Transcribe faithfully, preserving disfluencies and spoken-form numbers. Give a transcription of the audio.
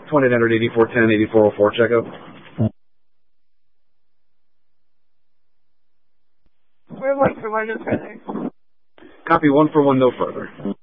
twenty hundred eighty-four ten eighty-four oh four, check out. We're one for one, no further. Copy, one for one, no further.